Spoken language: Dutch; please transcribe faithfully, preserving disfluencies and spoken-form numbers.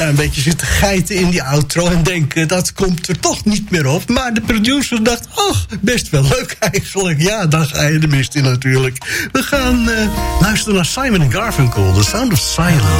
een beetje zitten geiten in die outro en denken dat komt er toch niet meer op. Maar de producer dacht, ach, best wel leuk eigenlijk. Ja, dan ga je de mist in natuurlijk. We gaan uh, luisteren naar Simon en Garfunkel, The Sound of Silence.